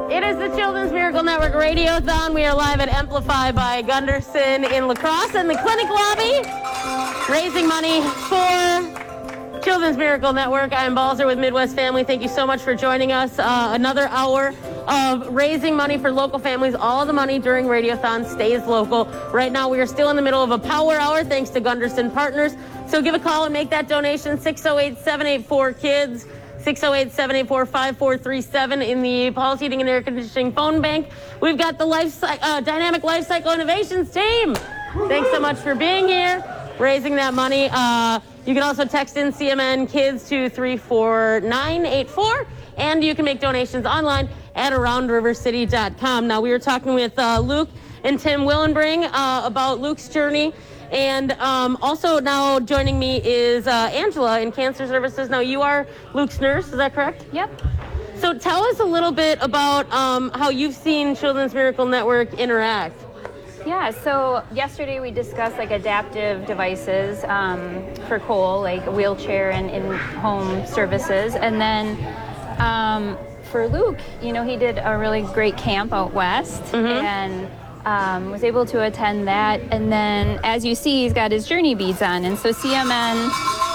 It is the Children's Miracle Network Radiothon. We are live at Amplify by Gunderson in La Crosse in the clinic lobby, raising money for Children's Miracle Network. I am Balzer with Midwest Family. Thank you so much for joining us. Another hour of raising money for local families. All the money during Radiothon stays local. Right now, we are still in the middle of a power hour thanks to Gunderson Partners. So give a call and make that donation, 608-784-KIDS. 608-784-5437 in the Paul's Heating and Air Conditioning phone bank. We've got the Dynamic Life Cycle Innovations team. Thanks so much for being here, raising that money. You can also text in CMN KIDS to 34984, and you can make donations online at AroundRiverCity.com. Now, we were talking with Luke and Tim Willenbring about Luke's journey. And also now joining me is Angela in Cancer Services. Now, you are Luke's nurse, is that correct? Yep. So tell us a little bit about how you've seen Children's Miracle Network interact. Yeah, so yesterday we discussed like adaptive devices for Cole, like a wheelchair and in-home services. And then for Luke, you know, he did a really great camp out west and was able to attend that. And then, as you see, he's got his journey beads on. And so CMN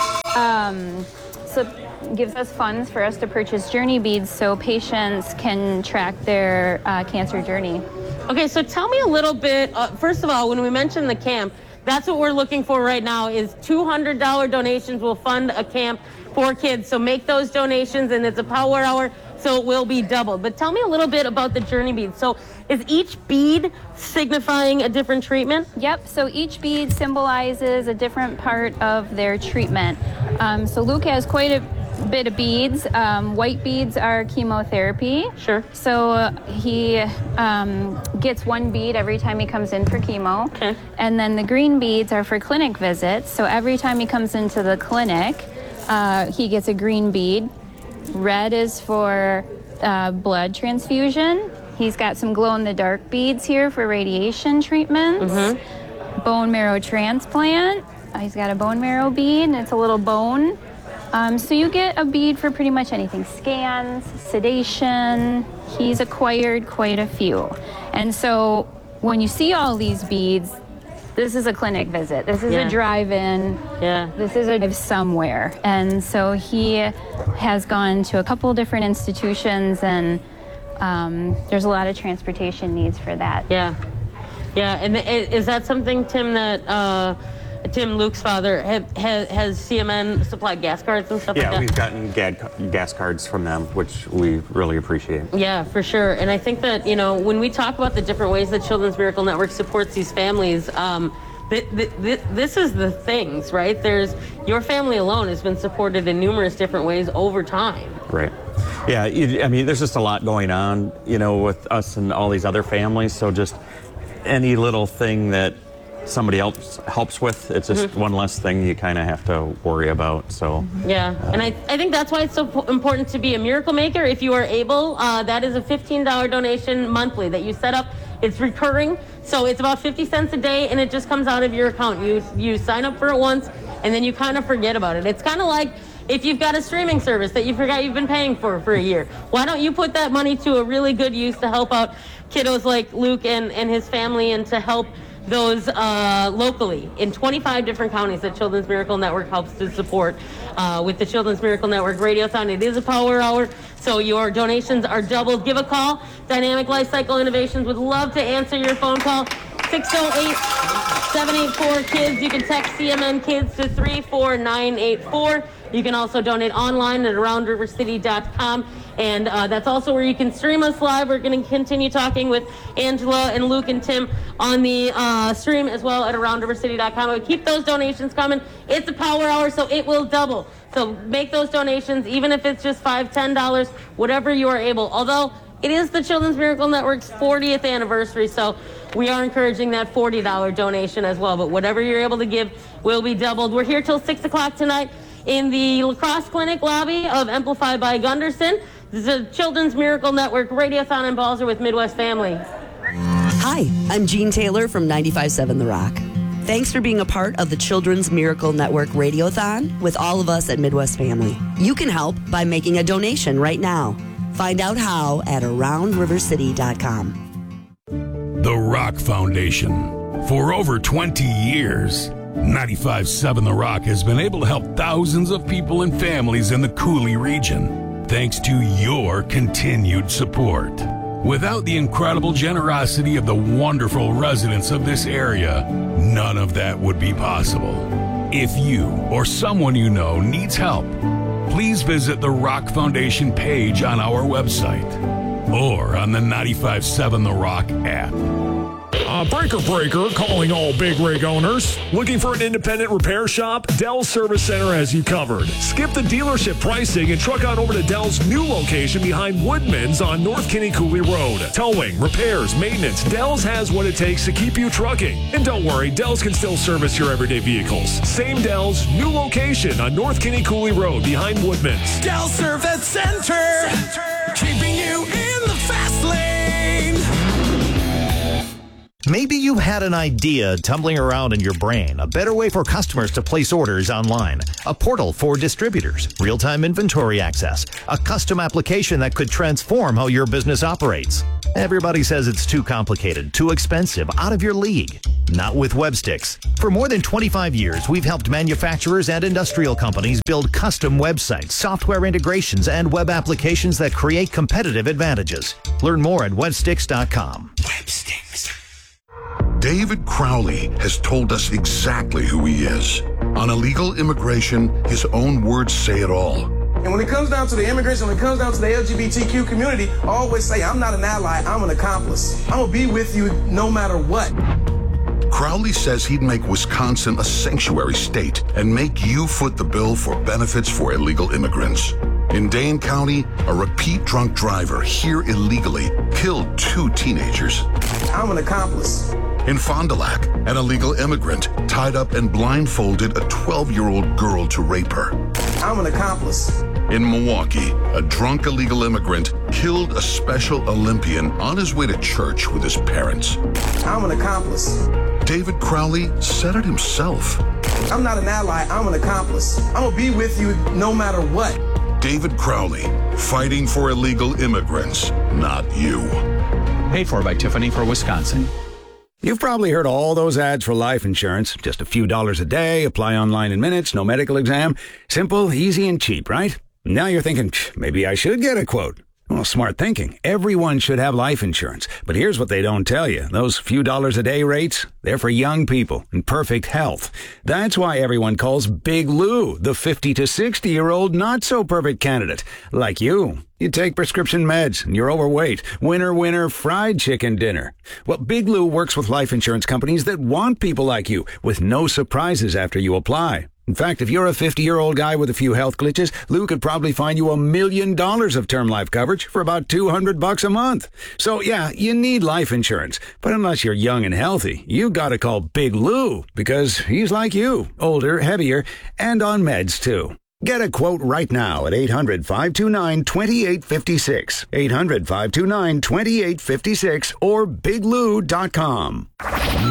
gives us funds for us to purchase journey beads so patients can track their cancer journey. Okay, so tell me a little bit, first of all, when we mentioned the camp, that's what we're looking for right now is $200 donations will fund a camp for kids. So make those donations, and it's a power hour, so it will be doubled. But tell me a little bit about the journey beads. So is each bead signifying a different treatment? Yep, so each bead symbolizes a different part of their treatment. So Luke has quite a bit of beads. White beads are chemotherapy. Sure. So he gets one bead every time he comes in for chemo. Okay. And then the green beads are for clinic visits. So every time he comes into the clinic, he gets a green bead. Red is for blood transfusion. He's got some glow-in-the-dark beads here for radiation treatments. Bone marrow transplant. He's got a bone marrow bead, and it's a little bone. So you get a bead for pretty much anything. Scans, sedation. He's acquired quite a few. And so when you see all these beads, this is a clinic visit. This is a drive-in. Yeah. This is a drive somewhere. And so he has gone to a couple different institutions, and there's a lot of transportation needs for that. Yeah. Yeah, and is that something, Tim, that Tim, Luke's father, has CMN supplied gas cards and stuff like that? Yeah, we've gotten gas cards from them, which we really appreciate. Yeah, for sure. And I think that, you know, when we talk about the different ways that Children's Miracle Network supports these families, this is the things, right? Your family alone has been supported in numerous different ways over time. Right. Yeah, I mean, there's just a lot going on, you know, with us and all these other families. So just any little thing that somebody else helps with, it's just one less thing you kind of have to worry about. So yeah, and I think that's why it's so important to be a miracle maker. If you are able, that is a $15 donation monthly that you set up. It's recurring, so it's about 50 cents a day, and it just comes out of your account. You sign up for it once, and then you kind of forget about it. It's kind of like if you've got a streaming service that you forgot you've been paying for a year. Why don't you put that money to a really good use to help out kiddos like Luke and his family, and to help those locally in 25 different counties that Children's Miracle Network helps to support with the Children's Miracle Network Radiothon. It is a power hour, so your donations are doubled. Give a call. Dynamic Life Cycle Innovations would love to answer your phone call. 608-784-KIDS. You can text CMN KIDS to 34984. You can also donate online at AroundRiverCity.com. And that's also where you can stream us live. We're going to continue talking with Angela and Luke and Tim on the stream as well at AroundRiverCity.com. But keep those donations coming. It's a power hour, so it will double. So make those donations, even if it's just $5, $10, whatever you are able. Although it is the Children's Miracle Network's 40th anniversary, so we are encouraging that $40 donation as well. But whatever you're able to give will be doubled. We're here till 6 o'clock tonight in the La Crosse Clinic lobby of Amplify by Gunderson. This is a Children's Miracle Network Radiothon and Balzer with Midwest Family. Hi, I'm Jean Taylor from 95.7 The Rock. Thanks for being a part of the Children's Miracle Network Radiothon with all of us at Midwest Family. You can help by making a donation right now. Find out how at AroundRiverCity.com. The Rock Foundation. For over 20 years, 95.7 The Rock has been able to help thousands of people and families in the Cooley region, thanks to your continued support. Without the incredible generosity of the wonderful residents of this area, none of that would be possible. If you or someone you know needs help, please visit the Rock Foundation page on our website or on the 95.7 The Rock app. Breaker calling all big rig owners. Looking for an independent repair shop? Dell Service Center has you covered. Skip the dealership pricing and truck on over to Dell's new location behind Woodman's on North Kinney Cooley Road. Towing, repairs, maintenance, Dell's has what it takes to keep you trucking. And don't worry, Dell's can still service your everyday vehicles. Same Dell's, new location on North Kinney Cooley Road behind Woodman's. Dell Service Center. Keeping you in the fast lane. Maybe you had an idea tumbling around in your brain, a better way for customers to place orders online, a portal for distributors, real-time inventory access, a custom application that could transform how your business operates. Everybody says it's too complicated, too expensive, out of your league. Not with Websticks. For more than 25 years, we've helped manufacturers and industrial companies build custom websites, software integrations, and web applications that create competitive advantages. Learn more at websticks.com. Websticks. David Crowley has told us exactly who he is. On illegal immigration, his own words say it all. And when it comes down to the immigration, when it comes down to the LGBTQ community, I always say, I'm not an ally, I'm an accomplice. I'm gonna be with you no matter what. Crowley says he'd make Wisconsin a sanctuary state and make you foot the bill for benefits for illegal immigrants. In Dane County, a repeat drunk driver here illegally killed 2 teenagers. I'm an accomplice. In Fond du Lac, an illegal immigrant tied up and blindfolded a 12-year-old girl to rape her. I'm an accomplice. In Milwaukee, a drunk illegal immigrant killed a Special Olympian on his way to church with his parents. I'm an accomplice. David Crowley said it himself. I'm not an ally, I'm an accomplice. I'm gonna be with you no matter what. David Crowley, fighting for illegal immigrants, not you. Paid for by Tiffany for Wisconsin. You've probably heard all those ads for life insurance. Just a few dollars a day, apply online in minutes, no medical exam. Simple, easy, and cheap, right? Now you're thinking, maybe I should get a quote. Well, smart thinking. Everyone should have life insurance. But here's what they don't tell you. Those few dollars a day rates, they're for young people in perfect health. That's why everyone calls Big Lou the 50 to 60-year-old not-so-perfect candidate. Like you. You take prescription meds and you're overweight. Winner, fried chicken dinner. Well, Big Lou works with life insurance companies that want people like you with no surprises after you apply. In fact, if you're a 50-year-old guy with a few health glitches, Lou could probably find you $1 million of term life coverage for about $200 a month. So yeah, you need life insurance. But unless you're young and healthy, you gotta call Big Lou because he's like you, older, heavier, and on meds too. Get a quote right now at 800-529-2856, 800-529-2856, or biglou.com.